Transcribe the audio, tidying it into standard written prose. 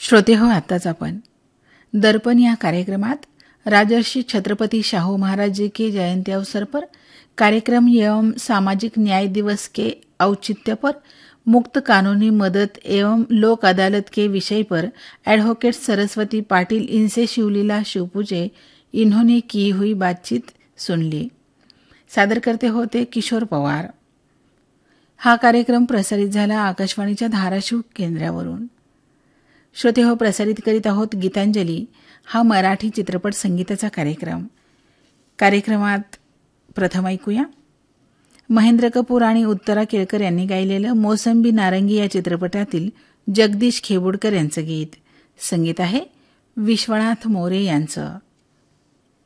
श्रोते हो, आताच आपण दर्पण या कार्यक्रमात राजर्षि छत्रपति शाहू महाराज जी की जयंती अवसर पर कार्यक्रम एवं सामाजिक न्याय दिवस के औचित्य पर मुक्त कानूनी मदद एवं लोक अदालत के विषय पर एडवोकेट सरस्वती पाटिल इनसे शिवलीला शिवपूजे इन्होंने की हुई बातचीत सुन ली। सादर करते होते किशोर पवार। हा कार्यक्रम प्रसारित झाला आकाशवाणीच्या धाराशिव केंद्रावरून। श्रोते हो, प्रसारित करीत आहोत गीतांजली हा मराठी चित्रपट संगीताचा कार्यक्रम। कार्यक्रमात प्रथम ऐकूया महेंद्र कपूर आणि उत्तरा केळकर यांनी गायलेलं मोसंबी नारंगी या चित्रपटातील जगदीश खेबुडकर यांचं गीत। संगीत आहे विश्वनाथ मोरे यांचं।